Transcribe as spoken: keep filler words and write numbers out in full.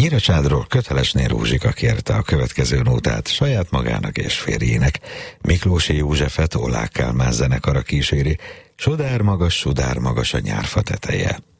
Nyíracsádról Kötelesné Rózsika kérte a következő nótát saját magának és férjének. Miklósi Józsefet Ollák Kálmán zenekara kíséri, Sodár magas, sudár magas a nyárfa teteje.